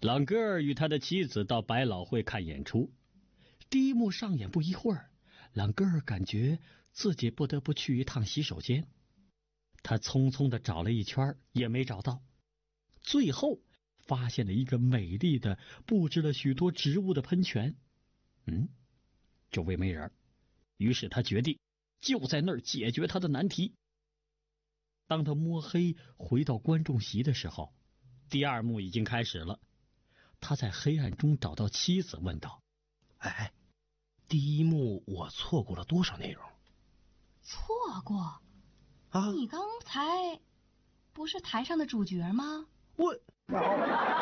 朗格尔与他的妻子到百老汇看演出。第一幕上演不一会儿，朗格尔感觉自己不得不去一趟洗手间。他匆匆地找了一圈也没找到，最后发现了一个美丽的布置了许多植物的喷泉。周围没人，于是他决定就在那儿解决他的难题。当他摸黑回到观众席的时候，第二幕已经开始了。他在黑暗中找到妻子，问道： 哎，第一幕我错过了多少内容？ 错过？ 啊， 你刚才不是台上的主角吗？ 我